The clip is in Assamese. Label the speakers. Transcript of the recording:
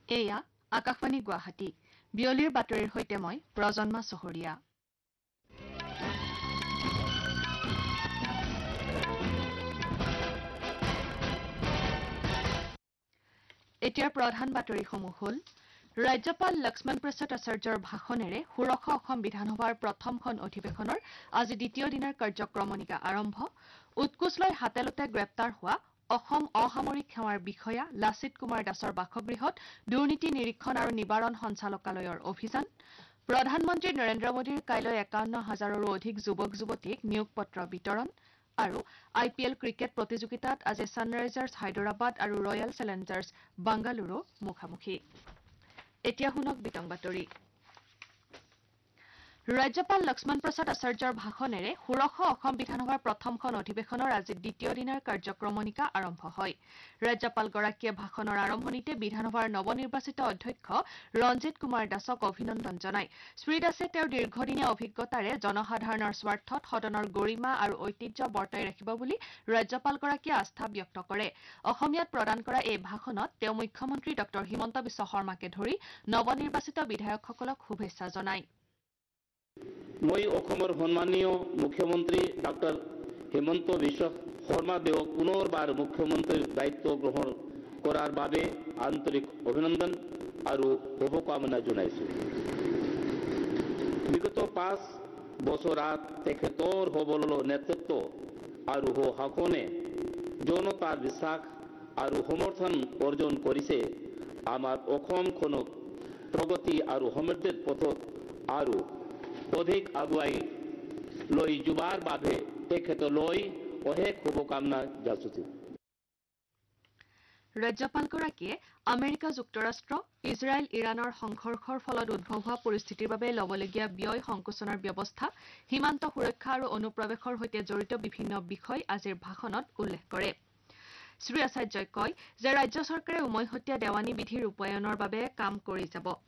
Speaker 1: এয়া আকাশবাণী গুৱাহাটী বিয়লিৰ বাতৰিৰ সৈতে মই প্ৰজন্মা চহৰীয়া। এতিয়াৰ প্ৰধান বাতৰিসমূহ হ'ল ৰাজ্যপাল লক্ষ্মণ প্ৰসাদ আচাৰ্যৰ ভাষণেৰে ষোড়শ অসম বিধানসভাৰ প্ৰথমখন অধিৱেশনৰ আজি দ্বিতীয় দিনৰ কাৰ্যক্ৰমণিকা আৰম্ভ। উৎকোচ লৈ হাতেলতে গ্ৰেপ্তাৰ হোৱা অসম অসামৰিক সেৱাৰ বিষয়া লাচিত কুমাৰ দাসৰ বাসগৃহত দুৰ্নীতি নিৰীক্ষণ আৰু নিবাৰণ সঞ্চালকালয়ৰ অভিযান। প্ৰধানমন্ত্ৰী নৰেন্দ্ৰ মোদীৰ কাইলৈ ৫১,০০০ৰো অধিক যুৱক যুৱতীক নিয়োগ পত্ৰ বিতৰণ আৰু IPL ক্ৰিকেট প্ৰতিযোগিতাত আজি ছানৰাইজাৰ্ছ হায়দৰাবাদ আৰু ৰয়েল চেলেঞ্জাৰ্ছ বাংগালুৰু মুখামুখি। এতিয়া শুনক বিতং বাতৰি। ৰাজ্যপাল লক্ষ্মণ প্ৰসাদ আচাৰ্যৰ ভাষণেৰে ষোড়শ অসম বিধানসভাৰ প্ৰথমখন অধিৱেশনৰ আজি দ্বিতীয় দিনৰ কাৰ্যক্ৰমণিকা আৰম্ভ হয়। ৰাজ্যপালগৰাকীয়ে ভাষণৰ আৰম্ভণিতে বিধানসভাৰ নৱনিৰ্বাচিত অধ্যক্ষ ৰঞ্জিত কুমাৰ দাসক অভিনন্দন জনায়। শ্ৰীদাসে তেওঁৰ দীৰ্ঘদিনীয়া অভিজ্ঞতাৰে জনসাধাৰণৰ স্বাৰ্থত সদনৰ গৰিমা আৰু ঐতিহ্য বৰ্তাই ৰাখিব বুলি ৰাজ্যপালগৰাকীয়ে আস্থা ব্যক্ত কৰে। অসমীয়াত প্ৰদান কৰা এই ভাষণত তেওঁ মুখ্যমন্ত্ৰী ডঃ হিমন্ত বিশ্ব শৰ্মাকে ধৰি নৱনিৰ্বাচিত বিধায়কসকলক শুভেচ্ছা জনায়।
Speaker 2: মই অসমৰ সন্মানীয় মুখ্যমন্ত্ৰী ডক্টৰ হিমন্ত বিশ্ব শৰ্মাদেৱক পুনৰবাৰ মুখ্যমন্ত্ৰীৰ দায়িত্ব গ্ৰহণ কৰাৰ বাবে আন্তৰিক অভিনন্দন আৰু শুভকামনা জনাইছোঁ। বিগত ৫ বছৰত তেখেতৰ সবল নেতৃত্ব আৰু শাসনে জনতাৰ বিশ্বাস আৰু সমৰ্থন অৰ্জন কৰিছে। আমাৰ অসমখনক প্ৰগতি আৰু সমৃদ্ধিৰ পথত আৰু অধিক আগুৱাই লৈ যোৱাৰ বাবে তেখেতলৈ অশেষ শুভকামনা যাচিছোঁ।
Speaker 1: ৰাজ্যপালগৰাকীয়ে আমেৰিকা যুক্তৰাষ্ট্ৰ ইজৰাইল ইৰাণৰ সংঘৰ্ষৰ ফলত উদ্ভৱ হোৱা পৰিস্থিতিৰ বাবে ল'বলগীয়া ব্যয় সংকোচনৰ ব্যৱস্থা সীমান্ত সুৰক্ষা আৰু অনুপ্ৰৱেশৰ সৈতে জড়িত বিভিন্ন বিষয় আজিৰ ভাষণত উল্লেখ কৰে। শ্ৰী আচাৰ্যই কয় যে ৰাজ্য চৰকাৰে উমৈহতীয়া দেৱানী বিধি ৰূপায়ণৰ বাবে কাম কৰি যাব।